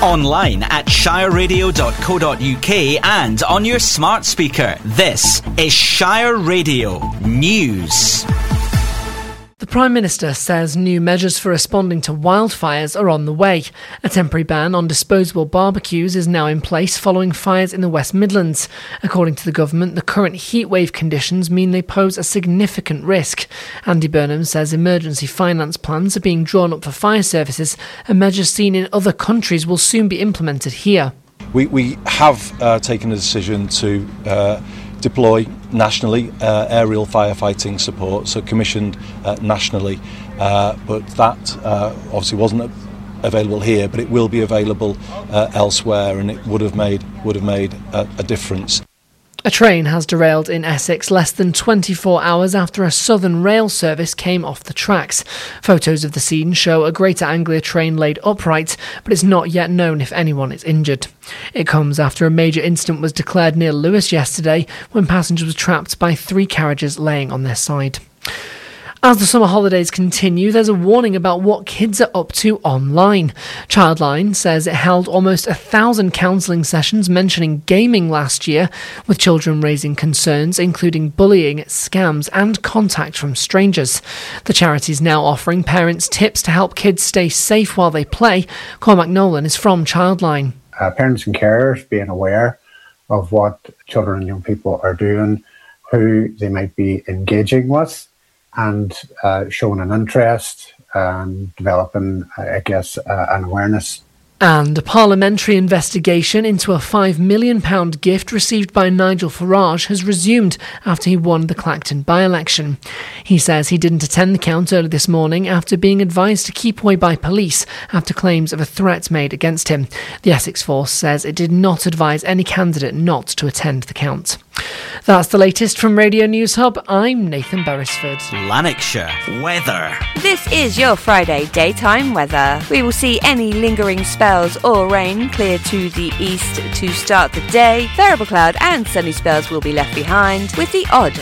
Online at shireradio.co.uk and on your smart speaker. This is Shire Radio News. The Prime Minister says new measures for responding to wildfires are on the way. A temporary ban on disposable barbecues is now in place following fires in the West Midlands. According to the government, the current heatwave conditions mean they pose a significant risk. Andy Burnham says emergency finance plans are being drawn up for fire services and measures seen in other countries will soon be implemented here. We have taken a decision to deploy nationally aerial firefighting support, so commissioned nationally, but that obviously wasn't available here, but it will be available elsewhere, and it would have made a difference. A train has derailed in Essex less than 24 hours after a Southern rail service came off the tracks. Photos of the scene show a Greater Anglia train laid upright, but it's not yet known if anyone is injured. It comes after a major incident was declared near Lewes yesterday when passengers were trapped by 3 carriages laying on their side. As the summer holidays continue, there's a warning about what kids are up to online. Childline says it held almost 1,000 counselling sessions mentioning gaming last year, with children raising concerns including bullying, scams and contact from strangers. The charity is now offering parents tips to help kids stay safe while they play. Cormac Nolan is from Childline. Parents and carers being aware of what children and young people are doing, who they might be engaging with, and showing an interest and developing, an awareness. And a parliamentary investigation into a £5 million gift received by Nigel Farage has resumed after he won the Clacton by-election. He says he didn't attend the count early this morning after being advised to keep away by police after claims of a threat made against him. The Essex Force says it did not advise any candidate not to attend the count. That's the latest from Radio News Hub. I'm Nathan Beresford. Lanarkshire weather. This is your Friday daytime weather. We will see any lingering spells or rain clear to the east to start the day. Variable cloud and sunny spells will be left behind, with the odd